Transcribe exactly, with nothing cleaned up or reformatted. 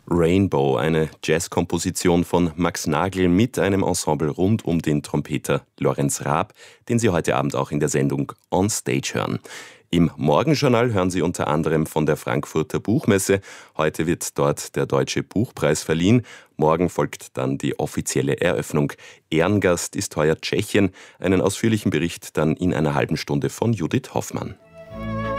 Rainbow, eine Jazzkomposition von Max Nagl mit einem Ensemble rund um den Trompeter Lorenz Raab, den Sie heute Abend auch in der Sendung On Stage hören. Im Morgenjournal hören Sie unter anderem von der Frankfurter Buchmesse. Heute wird dort der Deutsche Buchpreis verliehen. Morgen folgt dann die offizielle Eröffnung. Ehrengast ist heuer Tschechien. Einen ausführlichen Bericht dann in einer halben Stunde von Judith Hoffmann.